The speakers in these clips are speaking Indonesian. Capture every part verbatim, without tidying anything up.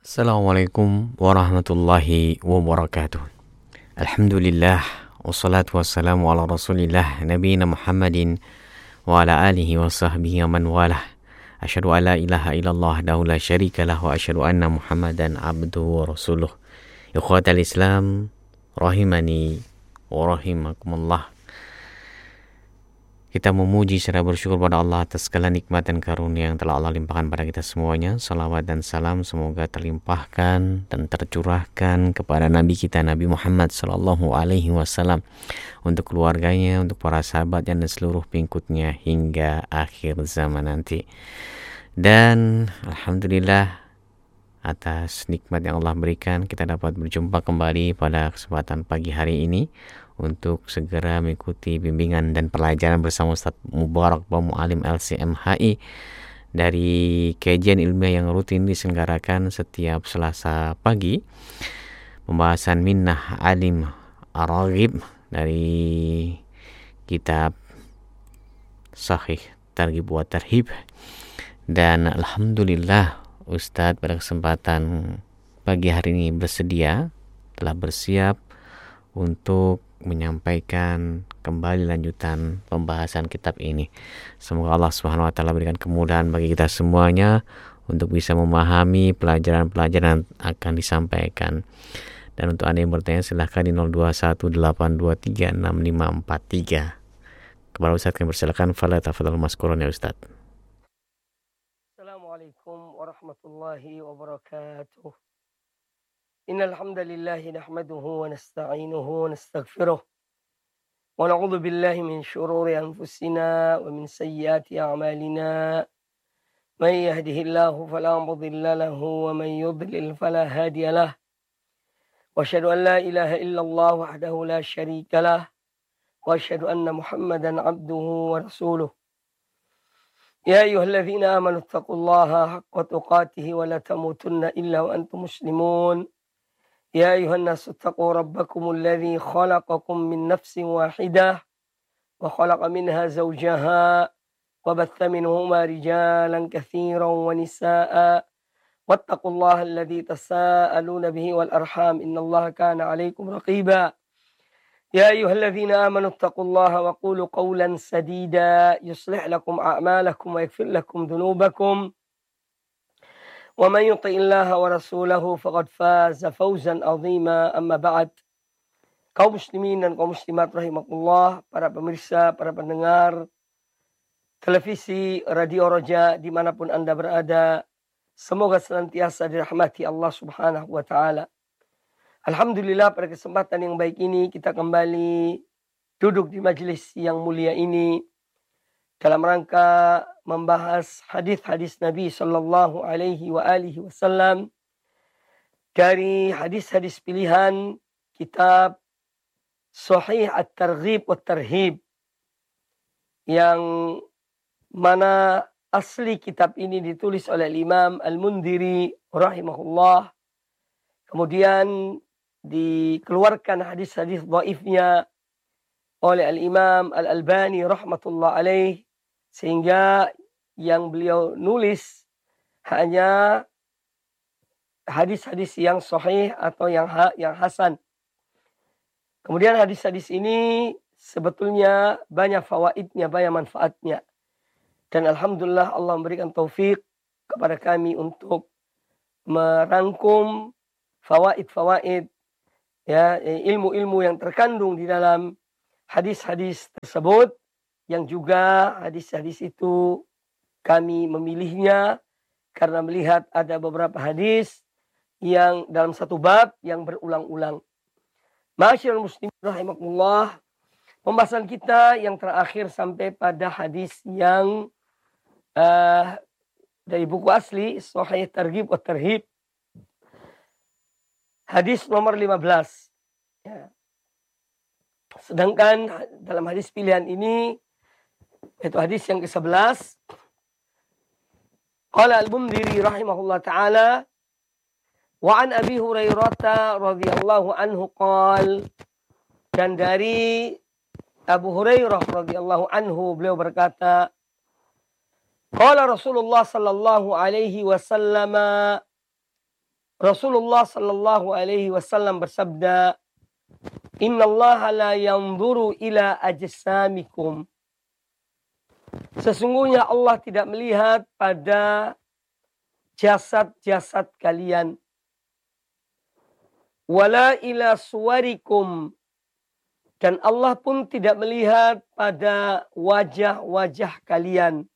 Assalamualaikum warahmatullahi wabarakatuh. Alhamdulillah wassalatu wassalamu ala rasulillah nabiyina Muhammadin wa ala alihi wa sahbihi wa man walah. Asyhadu an la ilaha illallah wahdahu la syarika lah wa asyhadu anna Muhammadan abduhu wa rasuluh. Ikhwatal Islam rahimani wa rahimakumullah. Kita memuji serta bersyukur pada Allah atas segala nikmat dan karunia yang telah Allah limpahkan pada kita semuanya. Salawat dan salam semoga terlimpahkan dan tercurahkan kepada Nabi kita Nabi Muhammad sallallahu alaihi wasallam, untuk keluarganya, untuk para sahabatnya dan seluruh pengikutnya hingga akhir zaman nanti. Dan alhamdulillah atas nikmat yang Allah berikan, kita dapat berjumpa kembali pada kesempatan pagi hari ini untuk segera mengikuti bimbingan dan pelajaran bersama Ustaz Mubarak Bamu Alim L C M H I dari kajian ilmiah yang rutin diselenggarakan setiap Selasa pagi. Pembahasan Minnah Alim Ar-Raghib dari kitab Sahih Targhib wa Tarhib. Dan alhamdulillah Ustadz pada kesempatan pagi hari ini bersedia, telah bersiap untuk menyampaikan kembali lanjutan pembahasan kitab ini. Semoga Allah Subhanahu wa taala berikan kemudahan bagi kita semuanya untuk bisa memahami pelajaran-pelajaran yang akan disampaikan. Dan untuk Anda yang bertanya silahkan di nol dua satu delapan dua tiga enam lima empat tiga. Kepada Ustaz kami persilakan, fala tafadhal maskuran ya Ustaz. Assalamualaikum warahmatullahi wabarakatuh. Innal hamdalillah nahmaduhu wa nasta'inuhu wa nastaghfiruh wa na'udzu billahi min shururi anfusina wa min sayyiati a'malina. May yahdihillahu fala mudilla lahu wa may yudlil fala hadiya lah. Wa asyhadu an la ilaha illallah wahdahu la syarika lah wa asyhadu anna Muhammadan 'abduhu wa rasuluh. Ya ayyuhalladzina amanu taqullaha haqqa tuqatih wa la tamutunna illa wa antum muslimun. Ya ayuhan nasu taqu rabbakumul ladzi khalaqakum min nafsin wahidah wa khalaqa minha zawjaha wa batha minhuma rijalan katsiran wa nisaa'a wattaqullaha alladzi tasaaluna bihi wal arham innallaha kana 'alaikum raqiba. Ya ayyuhalladzina amanu taqullaha wa qulu qawlan sadida yuslih lakum a'malakum wa yaghfir lakum dhunubakum. Wa man yuti'illaha wa rasulahu faqad faza fawzan 'azima. Amma ba'd. Kaum muslimin dan kaum muslimat rahimakumullah, para pemirsa, para pendengar televisi Radio Roja dimanapun Anda berada, semoga senantiasa dirahmati Allah Subhanahu wa taala. Alhamdulillah, pada kesempatan yang baik ini kita kembali duduk di majelis yang mulia ini dalam rangka membahas hadis-hadis Nabi sallallahu alaihi wa alihi wasallam dari hadis-hadis pilihan kitab Sahih At-Targhib wa Tarhib, yang mana asli kitab ini ditulis oleh Imam Al-Mundhiri rahimahullah. Kemudian dikeluarkan hadis-hadis dhaifnya oleh Al-Imam Al-Albani rahmatullah alaih, sehingga yang beliau nulis hanya hadis-hadis yang sahih atau yang ha, yang hasan. Kemudian hadis-hadis ini sebetulnya banyak fawaidnya, banyak manfaatnya. Dan alhamdulillah Allah memberikan taufik kepada kami untuk merangkum fawaid-fawaid, ya, ilmu-ilmu yang terkandung di dalam hadis-hadis tersebut, yang juga hadis-hadis itu kami memilihnya karena melihat ada beberapa hadis yang dalam satu bab yang berulang-ulang. Ma'asyiral muslimin rahimakumullah, pembahasan kita yang terakhir sampai pada hadis yang uh, dari buku asli Sahih Targhib wa Tarhib, hadis nomor lima belas. Ya. Sedangkan dalam hadis pilihan ini, yaitu hadis yang ke sebelas, qala Al-Mundhiri rahimahullah ta'ala, wa an Abi Hurairah radhiyallahu anhu qala, dan dari Abu Hurairah radhiyallahu anhu beliau berkata, qala Rasulullah sallallahu alaihi wasallam, Rasulullah sallallahu alaihi wasallam bersabda, "Innallaha la yanzuru ila ajsamikum." Sesungguhnya Allah tidak melihat pada jasad-jasad kalian. Wala ila suwarikum. Dan Allah pun tidak melihat pada wajah-wajah kalian.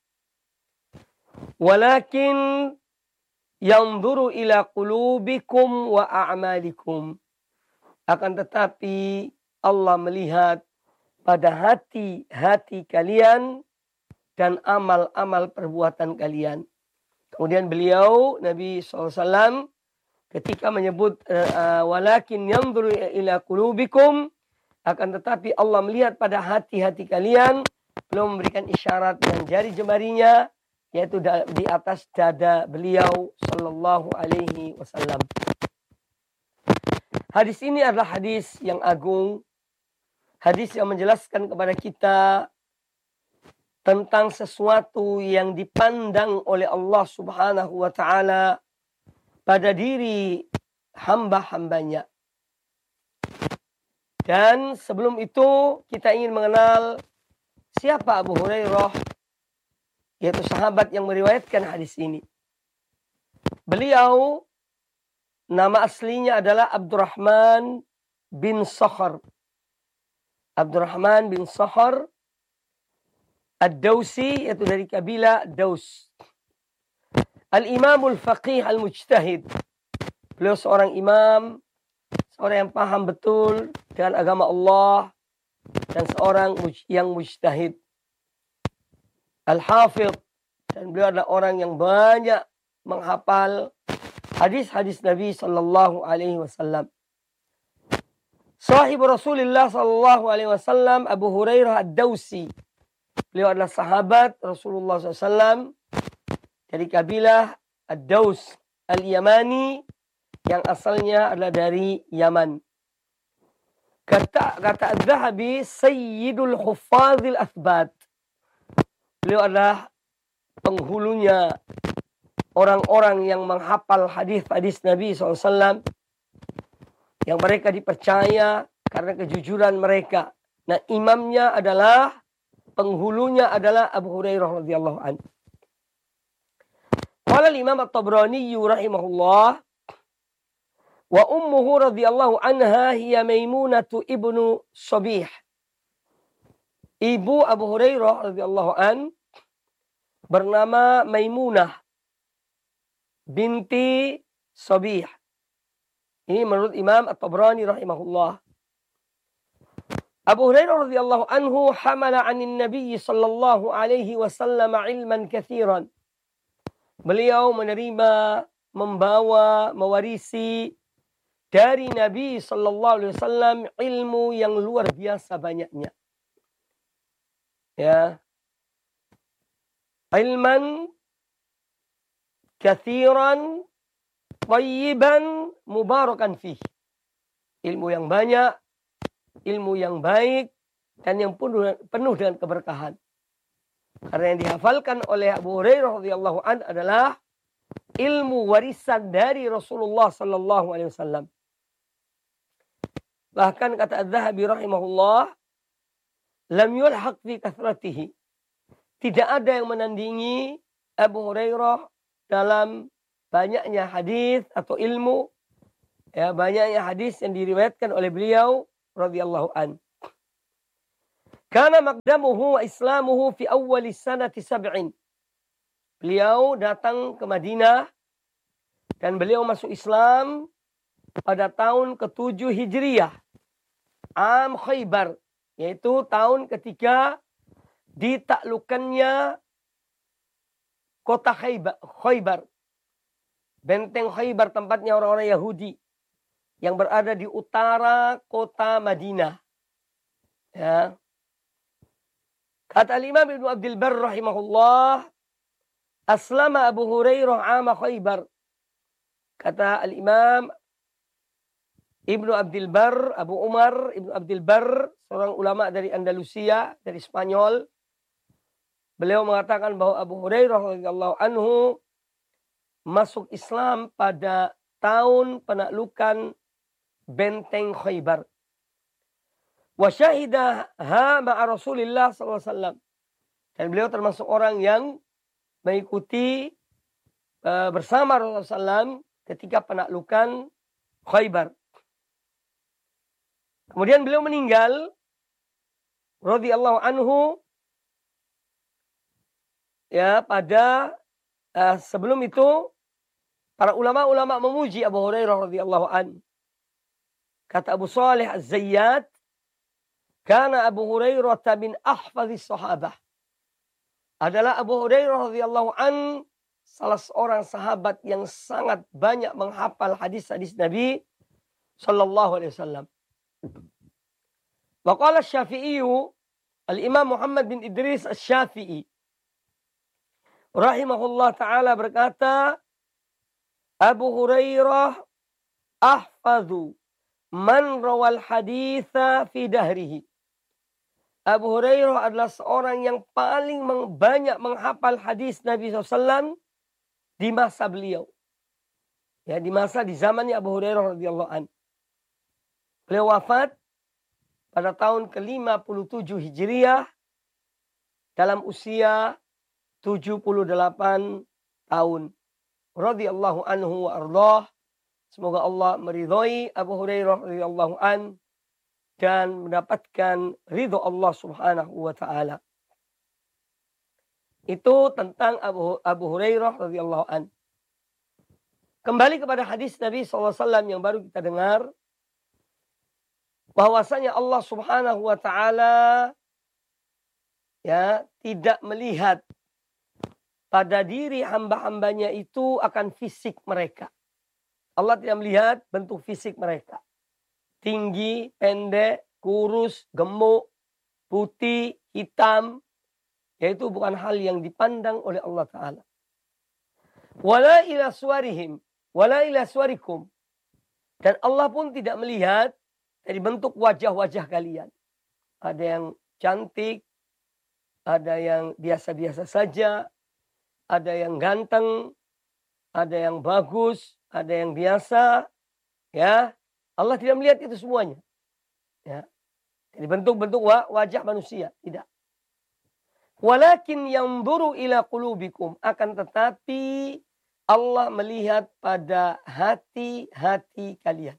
Walakin yanzuru ila qulubikum wa a'malikum. Akan tetapi Allah melihat pada hati-hati kalian dan amal-amal perbuatan kalian. Kemudian beliau, Nabi shallallahu alaihi wasallam, ketika menyebut uh, walakin yanzuru ila qulubikum, akan tetapi Allah melihat pada hati-hati kalian, beliau memberikan isyarat dengan jari jemarinya, yaitu di atas dada beliau sallallahu alaihi wasallam. Hadis ini adalah hadis yang agung, hadis yang menjelaskan kepada kita tentang sesuatu yang dipandang oleh Allah Subhanahu wa taala pada diri hamba-hambanya. Dan sebelum itu kita ingin mengenal siapa Abu Hurairah, yaitu sahabat yang meriwayatkan hadis ini. Beliau nama aslinya adalah Abdurrahman bin Sakhr. Abdurrahman bin Sakhr Ad-Dawsi, yaitu dari kabilah Daus. Al-Imamul Faqih Al-Mujtahid. Beliau seorang imam, seorang yang paham betul dengan agama Allah, dan seorang yang mujtahid. Al-Hafidh, dan beliau adalah orang yang banyak menghafal hadis-hadis Nabi sallallahu alaihi wasallam. Sahib Rasulullah sallallahu alaihi wasallam Abu Hurairah Ad-Dawsi. Beliau adalah sahabat Rasulullah sallallahu alaihi wasallam dari kabilah Ad-Daus Al-Yamani, yang asalnya adalah dari Yaman. Kata kata Az-Zahabi, Sayyidul Huffazil Athbat. Beliau adalah penghulunya orang-orang yang menghafal hadis-hadis Nabi shallallahu alaihi wasallam, yang mereka dipercaya karena kejujuran mereka. Nah, imamnya adalah, penghulunya adalah Abu Hurairah radhiyallahu anhu. Qala al-Imam At-Tabrani rahimahullah, wa ummuhu radhiyallahu anha hiya Maimunatu ibnu Shabih. Ibu Abu Hurairah radhiyallahu an bernama Maimunah binti Shabih. Ini menurut Imam At-Tabrani rahimahullah. Abu Hurairah radhiyallahu anhu hamala 'anin Nabi sallallahu alaihi wasallam ilman katsiran. Beliau menerima, membawa, mewarisi dari Nabi sallallahu alaihi wasallam ilmu yang luar biasa banyaknya. Ya. Ilman katsiran thayyiban mubarakan fih. Ilmu yang banyak, ilmu yang baik, dan yang penuh, penuh dengan keberkahan. Karena yang dihafalkan oleh Abu Hurairah radhiyallahu anhu adalah ilmu warisan dari Rasulullah sallallahu alaihi wasallam. Bahkan kata Az-Zahabi rahimahullah, lam yulhaq fi kathratihi. Tidak ada yang menandingi Abu Hurairah dalam banyaknya hadis atau ilmu, ya, banyaknya hadis yang diriwayatkan oleh beliau radhiyallahu an. Kana maqdamuhu wa islamuhu fi awwali sanati sab'in. Beliau datang ke Madinah dan beliau masuk Islam pada tahun ketujuh Hijriyah. Am Khaybar, yaitu tahun ketika ditaklukannya kota Khaybar. Benteng Khaybar, tempatnya orang-orang Yahudi yang berada di utara kota Madinah. Ya. Kata Al-Imam Ibnu Abdul Barr rahimahullah, aslama Abu Hurairah ama Khaybar. Kata Al-Imam Ibnu Abdul Barr, Abu Umar Ibnu Abdul Barr, seorang ulama dari Andalusia, dari Spanyol. Beliau mengatakan bahwa Abu Hurairah radhiyallahu anhu masuk Islam pada tahun penaklukan benteng Khaybar. Wa syahidaha ma'a Rasulillah sallallahu alaihi wasallam. Dan beliau termasuk orang yang mengikuti uh, bersama Rasulullah sallallahu alaihi wasallam ketika penaklukan Khaybar. Kemudian beliau meninggal radhiyallahu anhu ya pada uh, sebelum itu para ulama-ulama memuji Abu Hurairah radhiyallahu anhu. Kata Abu Salih Az-Zayyat, karena Abu Hurairah min ahfazis sahabah. Adalah Abu Hurairah radhiyallahu an salah seorang sahabat yang sangat banyak menghafal hadis-hadis Nabi sallallahu alaihi wasallam. Wa qala Asy-Syafi'i, Al-Imam Muhammad bin Idris Asy-Syafi'i rahimahullah taala berkata, Abu Hurairah ahfazu man rawal haditha fi dahrihi. Abu Hurairah adalah seorang yang paling banyak menghafal hadis Nabi shallallahu alaihi wasallam di masa beliau. Ya, di masa di zamannya Abu Hurairah radhiyallahu an. Beliau wafat pada tahun ke lima puluh tujuh Hijriah dalam usia tujuh puluh delapan tahun. Radhiyallahu anhu wa ardhah. Semoga Allah meridhai Abu Hurairah radhiyallahu an dan mendapatkan ridho Allah Subhanahu wa taala. Itu tentang Abu, Abu Hurairah radhiyallahu an. Kembali kepada hadis Nabi sallallahu alaihi wasallam yang baru kita dengar, bahwasanya Allah Subhanahu wa taala ya tidak melihat pada diri hamba-hambanya itu akan fisik mereka. Allah tidak melihat bentuk fisik mereka. Tinggi, pendek, kurus, gemuk, putih, hitam. Yaitu bukan hal yang dipandang oleh Allah Ta'ala. Wala ila suwarihim, wala ila suwarikum. Dan Allah pun tidak melihat dari bentuk wajah-wajah kalian. Ada yang cantik, ada yang biasa-biasa saja, ada yang ganteng, ada yang bagus, ada yang biasa, ya. Allah tidak melihat itu semuanya. Ya. Jadi bentuk-bentuk wajah manusia. Tidak. Walakin yanzuru ila qulubikum. Akan tetapi Allah melihat pada hati-hati kalian.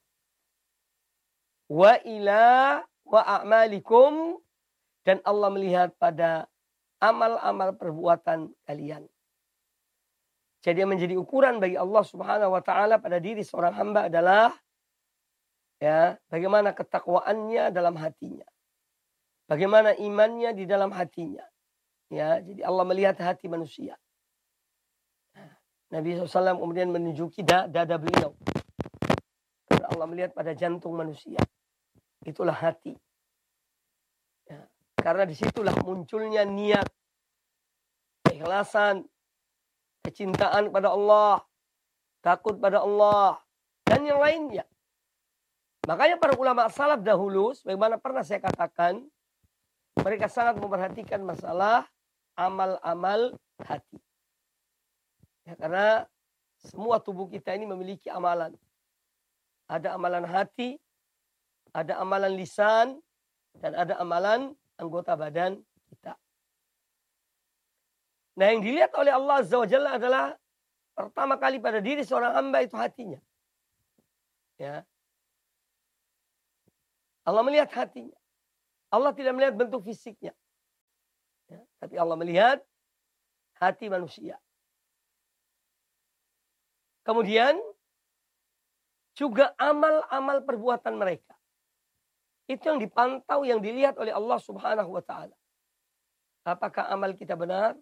Wa ila wa a'malikum. Dan Allah melihat pada amal-amal perbuatan kalian. Jadi yang menjadi ukuran bagi Allah Subhanahu wa taala pada diri seorang hamba adalah ya, bagaimana ketakwaannya dalam hatinya. Bagaimana imannya di dalam hatinya. Ya, jadi Allah melihat hati manusia. Nabi shallallahu alaihi wasallam kemudian menunjuki dada beliau. Karena Allah melihat pada jantung manusia. Itulah hati. Ya, karena disitulah munculnya niat, keikhlasan, kecintaan pada Allah, takut pada Allah, dan yang lainnya. Makanya para ulama salaf dahulu, sebagaimana pernah saya katakan, mereka sangat memperhatikan masalah amal-amal hati. Ya, karena semua tubuh kita ini memiliki amalan. Ada amalan hati, ada amalan lisan, dan ada amalan anggota badan kita. Nah, yang dilihat oleh Allah Azza wa Jalla adalah pertama kali pada diri seorang hamba itu hatinya. Ya. Allah melihat hatinya. Allah tidak melihat bentuk fisiknya. Ya, tapi Allah melihat hati manusia. Kemudian juga amal-amal perbuatan mereka. Itu yang dipantau, yang dilihat oleh Allah Subhanahu wa taala. Apakah amal kita benar?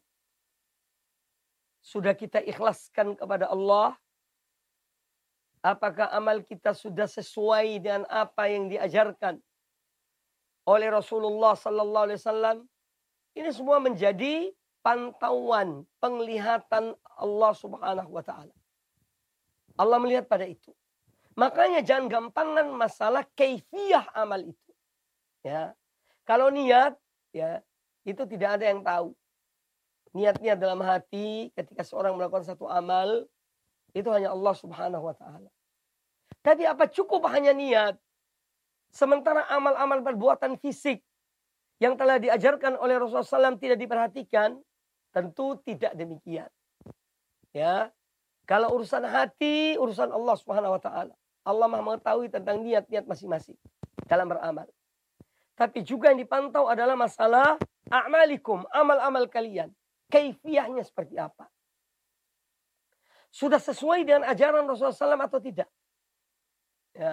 Sudah kita ikhlaskan kepada Allah? Apakah amal kita sudah sesuai dengan apa yang diajarkan oleh Rasulullah sallallahu alaihi wasallam? Ini semua menjadi pantauan, penglihatan Allah Subhanahu wa taala. Allah melihat pada itu. Makanya jangan gampangan masalah kaifiyah amal itu. Ya. Kalau niat, ya, itu tidak ada yang tahu. Niatnya dalam hati ketika seorang melakukan satu amal, itu hanya Allah Subhanahu wa taala. Tapi apa cukup hanya niat? Sementara amal-amal perbuatan fisik yang telah diajarkan oleh Rasulullah shallallahu alaihi wasallam tidak diperhatikan, tentu tidak demikian. Ya, kalau urusan hati, urusan Allah Subhanahu Wa Taala. Allah Maha mengetahui tentang niat-niat masing-masing dalam beramal. Tapi juga yang dipantau adalah masalah a'malikum, amal-amal kalian. Kaifiyahnya seperti apa? Sudah sesuai dengan ajaran Rasulullah shallallahu alaihi wasallam atau tidak? Ya.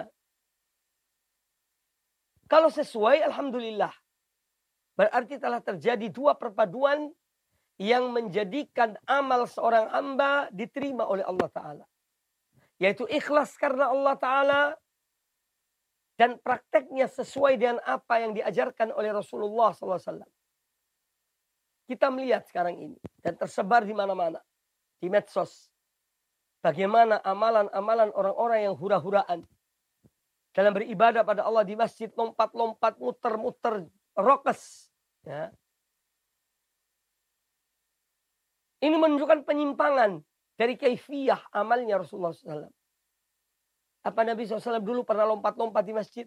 Kalau sesuai, alhamdulillah. Berarti telah terjadi dua perpaduan yang menjadikan amal seorang hamba diterima oleh Allah Ta'ala. Yaitu ikhlas karena Allah Ta'ala dan prakteknya sesuai dengan apa yang diajarkan oleh Rasulullah shallallahu alaihi wasallam. Kita melihat sekarang ini dan tersebar di mana-mana. Di medsos. Bagaimana amalan-amalan orang-orang yang hura-huraan. Dalam beribadah pada Allah di masjid, lompat-lompat, muter-muter, rokes. Ya. Ini menunjukkan penyimpangan dari kaifiyah amalnya Rasulullah shallallahu alaihi wasallam. Apa Nabi shallallahu alaihi wasallam dulu pernah lompat-lompat di masjid?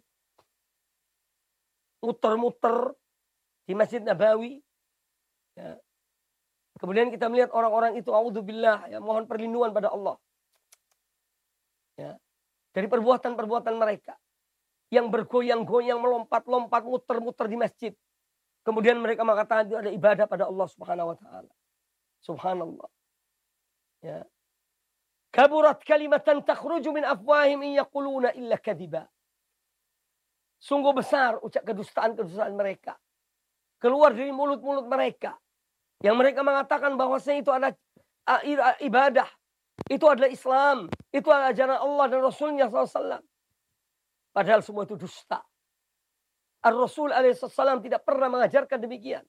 Muter-muter di Masjid Nabawi. Ya. Kemudian kita melihat orang-orang itu, a'udzubillah, ya, mohon perlindungan pada Allah. Ya. Dari perbuatan-perbuatan mereka. Yang bergoyang-goyang, melompat-lompat, muter-muter di masjid. Kemudian mereka mengatakan itu ada ibadah pada Allah Subhanahu Wa Taala. Subhanallah. Ya. Kaburat kalimatan takhruju min afwahim in yaquluna illa kadiba. Sungguh besar ucap kedustaan-kedustaan mereka. Keluar dari mulut-mulut mereka. Yang mereka mengatakan bahwasanya itu ada ibadah. Itu adalah Islam. Itu adalah ajaran Allah dan Rasulnya shallallahu alaihi wasallam. Padahal semua itu dusta. Ar-Rasul alaihi wasallam tidak pernah mengajarkan demikian.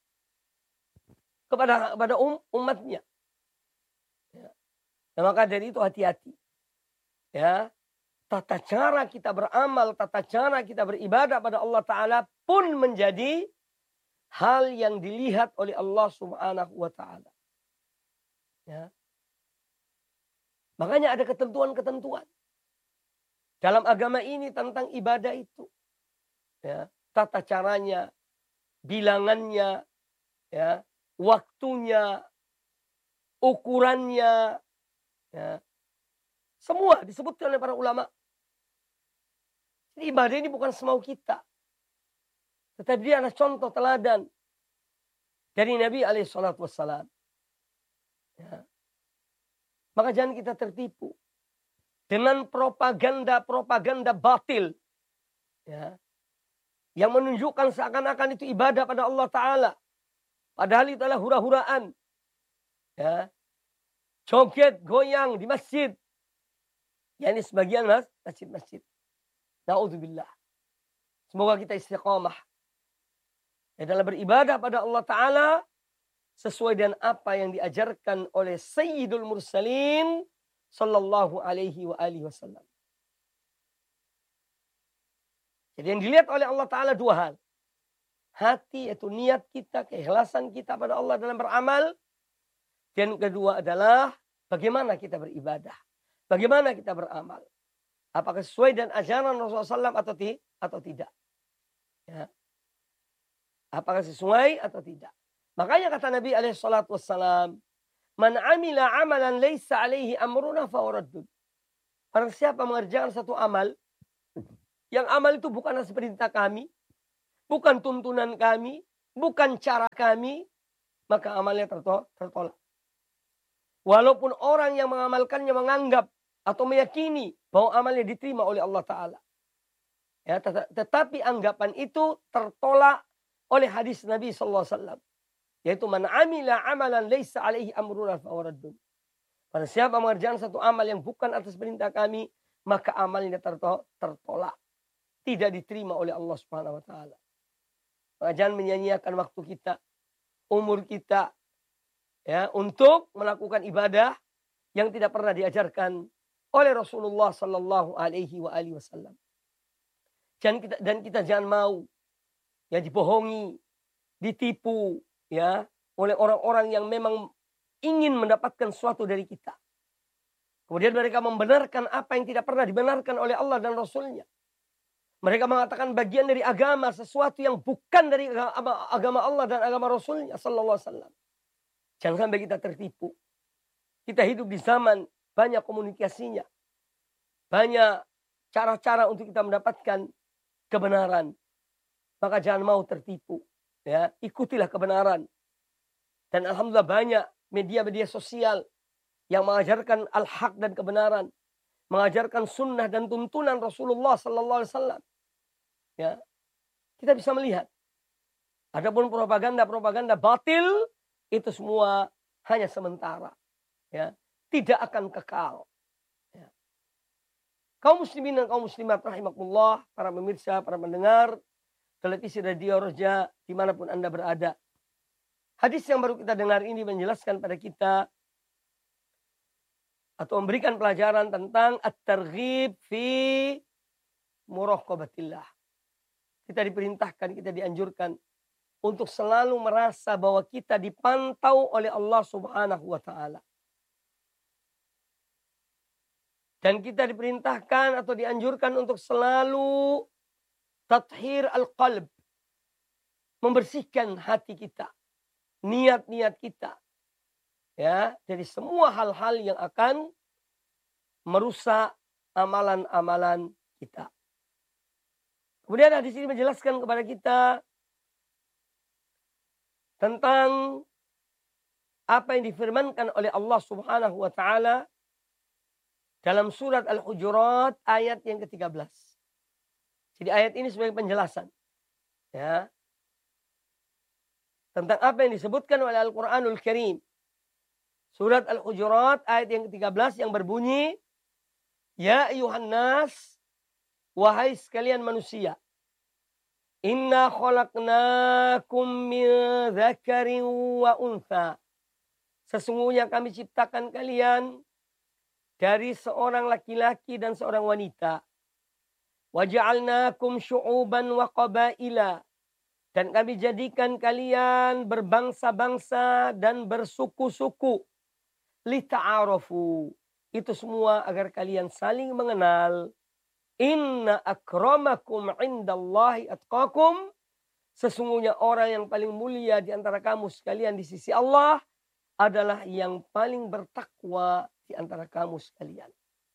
Kepada, kepada um, umatnya. Ya. Nah, maka dari itu hati-hati. Ya. Tata cara kita beramal, tata cara kita beribadah pada Allah Ta'ala pun menjadi hal yang dilihat oleh Allah Subhanahu Wa Ta'ala. Ya. Makanya ada ketentuan-ketentuan. Dalam agama ini tentang ibadah itu. Ya. Tata caranya, bilangannya, ya, waktunya, ukurannya. Ya. Semua disebutkan oleh para ulama. Jadi ibadah ini bukan semau kita. Tetapi dia adalah contoh teladan dari Nabi alaihi salatu wassalam. Ya. Maka jangan kita tertipu dengan propaganda-propaganda batil. Ya. Yang menunjukkan seakan-akan itu ibadah pada Allah Ta'ala. Padahal itu adalah hura-huraan. Ya. Joget, goyang di masjid. Ya, ini sebagian mas, masjid-masjid. Na'udzubillah. Semoga kita istiqamah. Ya, dalam beribadah pada Allah Ta'ala sesuai dengan apa yang diajarkan oleh Sayyidul Mursalin sallallahu alaihi wa alihi wasallam. Jadi yang dilihat oleh Allah Ta'ala dua hal. Hati, yaitu niat kita, keikhlasan kita pada Allah dalam beramal. Dan kedua adalah bagaimana kita beribadah. Bagaimana kita beramal. Apakah sesuai dengan ajaran Rasulullah shallallahu alaihi wasallam atau, ti atau tidak. Ya. Apakah sesuai atau tidak. Makanya kata Nabi alaihi salatu wassalam. Man amila amalan laysa alaihi amruna fawaraddud. Barang siapa mengerjakan satu amal. Yang amal itu bukan atas perintah kami. Bukan tuntunan kami. Bukan cara kami. Maka amalnya tertolak. Walaupun orang yang mengamalkannya menganggap. Atau meyakini bahwa amalnya diterima oleh Allah Ta'ala. Ya, tet tetapi anggapan itu tertolak oleh hadis Nabi shallallahu alaihi wasallam. Yaitu man amila amalan laysa alaihi amruna fawaraddun. Pada siapa mengerjakan satu amal yang bukan atas perintah kami. Maka amalnya tertolak. Tidak diterima oleh Allah Subhanahu Wa Ta'ala. Maka jangan menyanyiakan waktu kita. Umur kita. Ya, untuk melakukan ibadah. Yang tidak pernah diajarkan oleh Rasulullah sallallahu alaihi wa alihi wasallam. Dan kita dan kita jangan mau ya dibohongi, ditipu ya oleh orang-orang yang memang ingin mendapatkan sesuatu dari kita. Kemudian mereka membenarkan apa yang tidak pernah dibenarkan oleh Allah dan Rasulnya. Mereka mengatakan bagian dari agama sesuatu yang bukan dari agama, agama Allah dan agama Rasulnya sallallahu alaihi wasallam. Jangan sampai kita tertipu. Kita hidup di zaman banyak komunikasinya. Banyak cara-cara untuk kita mendapatkan kebenaran. Maka jangan mau tertipu. Ya, ikutilah kebenaran. Dan alhamdulillah banyak media-media sosial yang mengajarkan al-haq dan kebenaran. Mengajarkan sunnah dan tuntunan Rasulullah sallallahu alaihi wasallam. Ya, kita bisa melihat. Adapun propaganda-propaganda batil itu semua hanya sementara. Ya, tidak akan kekal. Ya. Kaum muslimin dan kaum muslimat rahimakumullah, para pemirsa, para pendengar televisi radio Roja dimanapun Anda berada. Hadis yang baru kita dengar ini menjelaskan pada kita atau memberikan pelajaran tentang at-targhib fi muraqabatillah. Kita diperintahkan, kita dianjurkan untuk selalu merasa bahwa kita dipantau oleh Allah Subhanahu wa taala. Dan kita diperintahkan atau dianjurkan untuk selalu tathhir al-qalb. Membersihkan hati kita, niat-niat kita. Ya, dari semua hal-hal yang akan merusak amalan-amalan kita. Kemudian hadis ini menjelaskan kepada kita tentang apa yang difirmankan oleh Allah Subhanahu wa taala dalam surat Al-Hujurat ayat yang ke tiga belas. Jadi ayat ini sebagai penjelasan, ya, tentang apa yang disebutkan oleh Al-Qur'anul Karim. Surat Al-Hujurat ayat yang ke tiga belas yang berbunyi, Ya ayuhan nas, wahai sekalian manusia, Inna khalaqnakum min dzakarin wa untha. Sesungguhnya kami ciptakan kalian dari seorang laki-laki dan seorang wanita. Wa ja'alnakum syu'uban wa qabaila. Dan kami jadikan kalian berbangsa-bangsa dan bersuku-suku. Lita'arafu. Itu semua agar kalian saling mengenal. Inna akramakum indallahi atqakum. Sesungguhnya orang yang paling mulia di antara kamu sekalian di sisi Allah adalah yang paling bertakwa di antara kamu sekalian.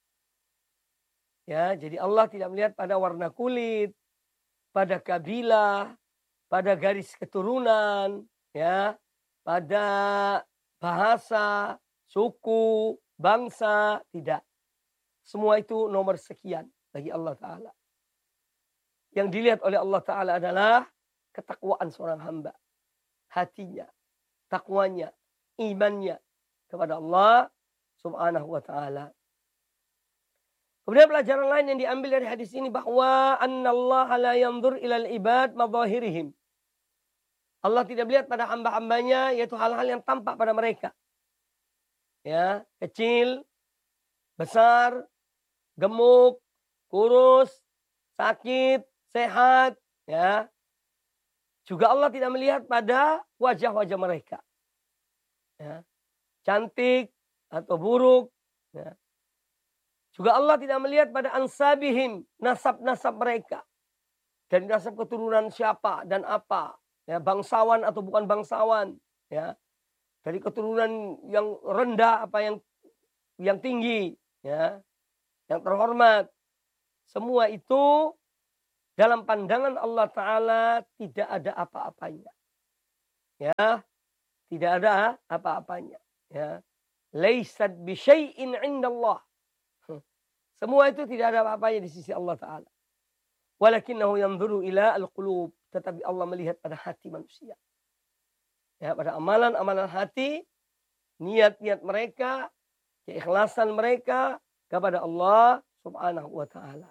Ya, jadi Allah tidak melihat pada warna kulit, pada kabilah, pada garis keturunan, ya, pada bahasa, suku, bangsa, tidak. Semua itu nomor sekian bagi Allah Ta'ala. Yang dilihat oleh Allah Ta'ala adalah ketakwaan seorang hamba. Hatinya, takwanya, imannya kepada Allah Subhanahu wa Ta'ala. Kemudian pelajaran lain yang diambil dari hadis ini bahwa annallaha la yanzur ilal ibad madahirihim. Allah tidak melihat pada hamba-hambanya yaitu hal-hal yang tampak pada mereka. Ya, kecil, besar, gemuk, kurus, sakit, sehat, ya. Juga Allah tidak melihat pada wajah-wajah mereka. Ya. Cantik atau buruk, ya. Juga Allah tidak melihat pada ansabihim, nasab-nasab mereka. Dari nasab keturunan siapa dan apa. Ya, bangsawan atau bukan bangsawan. Ya. Dari keturunan yang rendah apa yang yang tinggi. Ya. Yang terhormat. Semua itu dalam pandangan Allah Ta'ala tidak ada apa-apanya. Ya. Tidak ada apa-apanya. Ya. Laisat bisyai'in indallah. Semua itu tidak ada apa-apanya di sisi Allah Ta'ala. Walakinnahu yanzuru ila al-qulub. Tetapi Allah melihat pada hati manusia. Ya, pada amalan-amalan hati. Niat-niat mereka. Keikhlasan mereka. Kepada Allah Subhanahu wa Ta'ala.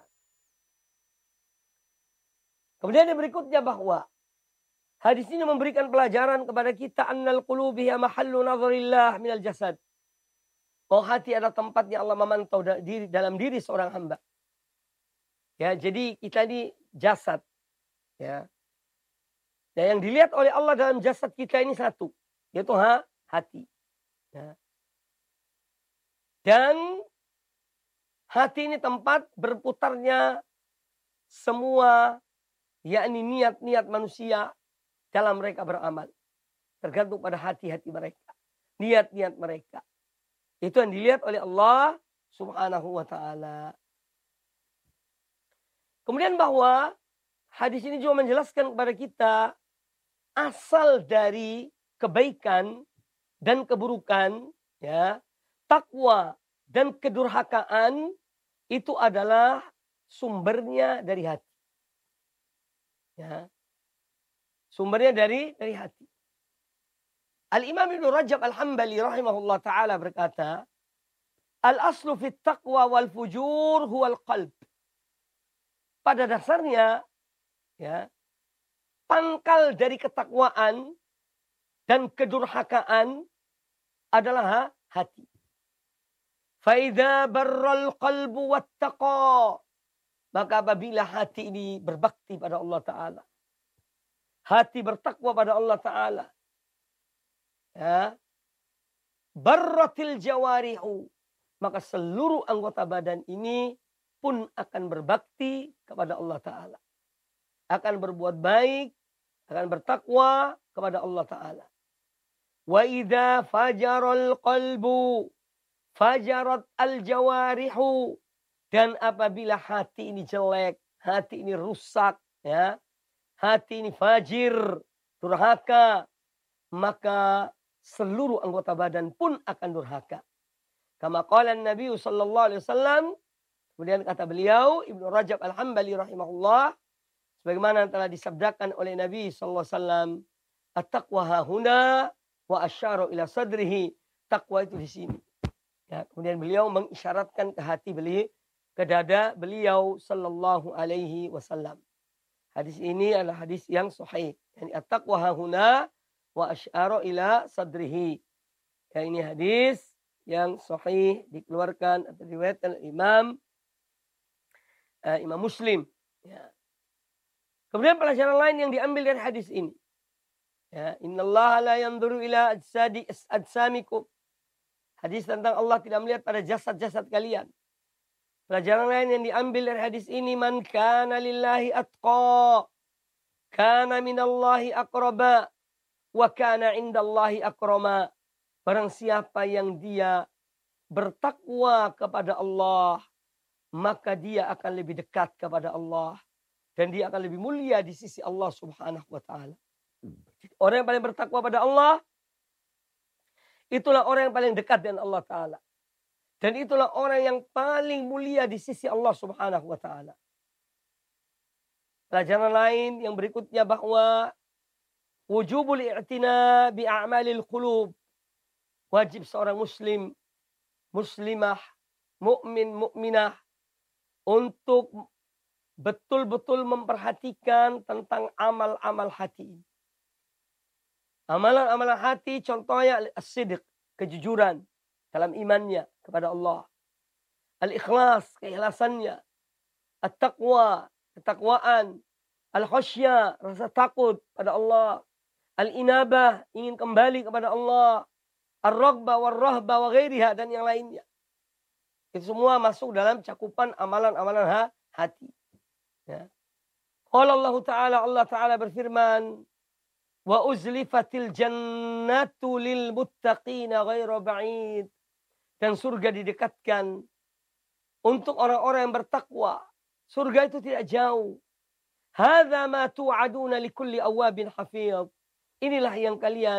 Kemudian yang berikutnya bahwa. Hadis ini memberikan pelajaran kepada kita. Annal qulubi ya mahallu nazarillah minal jasad. Oh, hati adalah tempatnya Allah memantau diri, dalam diri seorang hamba. Ya, jadi kita ini jasad. Ya. Dan yang dilihat oleh Allah dalam jasad kita ini satu. Yaitu ha, hati. Ya. Dan Hati ini tempat berputarnya semua, yakni niat-niat manusia dalam mereka beramal. Tergantung pada hati-hati mereka, niat-niat mereka. Itu yang dilihat oleh Allah Subhanahu wa ta'ala. Kemudian bahwa hadis ini juga menjelaskan kepada kita asal dari kebaikan dan keburukan, ya, takwa dan kedurhakaan itu adalah sumbernya dari hati. Ya. Sumbernya dari dari hati. Al-Imam Ibnu Rajab Al-Hambali rahimahullah ta'ala berkata, Al-aslu fit taqwa wal fujur huwal qalb. Pada dasarnya, ya, pangkal dari ketakwaan dan kedurhakaan adalah hati. Faidha barral qalbu wattaqa. Maka apabila hati ini berbakti pada Allah Ta'ala, hati bertakwa pada Allah Ta'ala, ya, barratil jawarihu, maka seluruh anggota badan ini pun akan berbakti kepada Allah Ta'ala, akan berbuat baik, akan bertakwa kepada Allah Ta'ala. Wa idza fajaral qalbu fajarat al jawarihu. Dan apabila hati ini jelek, hati ini rusak, ya, hati ini fajir, durhaka, maka seluruh anggota badan pun akan durhaka. Kama qala Nabi sallallahu alaihi wasallam, kemudian kata beliau Ibnu Rajab Al-Hambali rahimahullah, sebagaimana telah disabdakan oleh Nabi sallallahu alaihi wasallam, at-taqwa hahuna wa asyara ila sadrihi. Takwa itu di sini. Ya, kemudian beliau mengisyaratkan ke hati beliau, ke dada beliau sallallahu alaihi wasallam. Hadis ini adalah hadis yang sahih. Yani at-taqwa hahuna wa asyara ila sadrihi. Ya, ini hadis yang sahih dikeluarkan atau diriwayatkan oleh Imam uh, Imam Muslim. Ya. Kemudian pelajaran lain yang diambil dari hadis ini. Ya, innallaha la yanzuru ila ajsadi ajsamikum. Hadis tentang Allah tidak melihat pada jasad-jasad kalian. Pelajaran lain yang diambil dari hadis ini, man kana lillahi atqa, kana minallahi aqraba, wa kana indallahi akrama. Barang siapa yang dia bertakwa kepada Allah, maka dia akan lebih dekat kepada Allah. Dan dia akan lebih mulia di sisi Allah subhanahu wa ta'ala. Orang yang paling bertakwa pada Allah, itulah orang yang paling dekat dengan Allah Ta'ala. Dan itulah orang yang paling mulia di sisi Allah Subhanahu wa Ta'ala. Pelajaran lain yang berikutnya bahwa wujubul i'tina bi a'malil qulub. Wajib seorang muslim, muslimah, mukmin, mukminah untuk betul-betul memperhatikan tentang amal-amal hati. Amalan-amalan hati contohnya as-sidq, kejujuran dalam imannya kepada Allah. Al-ikhlas, keikhlasannya. At-taqwa, ketakwaan. Al-khasyah, rasa takut pada Allah. Al-inabah, ingin kembali kepada Allah. Ar-raghbah, war-rahbah, wa ghairiha, dan yang lainnya. Itu semua masuk dalam cakupan amalan-amalan hati. Ya. Qala Allah Ta'ala, Allah Ta'ala berfirman, wa uzlifatil jannatu lil muttaqina ghairu ba'id. Dan surga didekatkan untuk orang-orang yang bertakwa. Surga itu tidak jauh. Hadza ma tu'aduna likulli awabin hafidh. Inilah yang kalian